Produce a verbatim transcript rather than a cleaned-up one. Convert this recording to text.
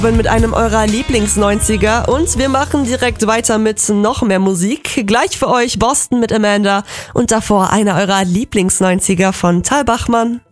mit einem eurer Lieblings-neunziger und wir machen direkt weiter mit noch mehr Musik. Gleich für euch Boston mit Amanda und davor einer eurer Lieblings-neunziger von Tal Bachmann.